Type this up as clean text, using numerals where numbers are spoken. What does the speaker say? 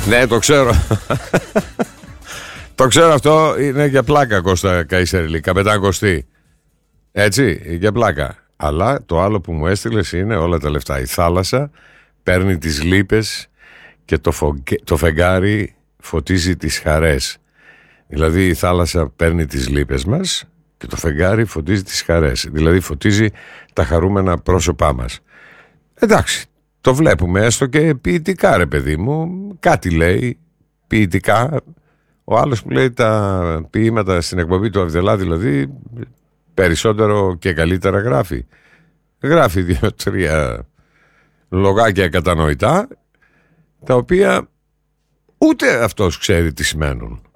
Ναι, το ξέρω. Το ξέρω, αυτό είναι για πλάκα, Κώστα Καϊσερίλη, καπετάν Κωστή. Έτσι, για πλάκα. Αλλά το άλλο που μου έστειλες είναι όλα τα λεφτά. Η θάλασσα παίρνει τις λύπες και το φεγγάρι φωτίζει τις χαρές. Δηλαδή η θάλασσα παίρνει τις λύπες μας και το φεγγάρι φωτίζει τις χαρές. Δηλαδή φωτίζει τα χαρούμενα πρόσωπά μας. Εντάξει, το βλέπουμε έστω και ποιητικά, ρε παιδί μου. Κάτι λέει ποιητικά. Ο άλλος που λέει τα ποίηματα στην εκπομπή του Αβδελά, δηλαδή περισσότερο και καλύτερα γράφει. Γράφει 2-3 λογάκια κατανοητά, τα οποία ούτε αυτός ξέρει τι σημαίνουν.